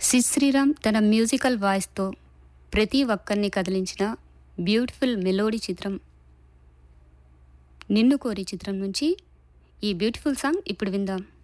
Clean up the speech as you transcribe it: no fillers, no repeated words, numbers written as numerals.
సిద్ శ్రీరామ్ తన మ్యూజికల్ వాయిస్తో ప్రతి ఒక్కరిని కదిలించిన బ్యూటిఫుల్ మెలోడీ చిత్రం నిన్ను కోరి చిత్రం నుంచి ఈ బ్యూటిఫుల్ సాంగ్ ఇప్పుడు విందాం.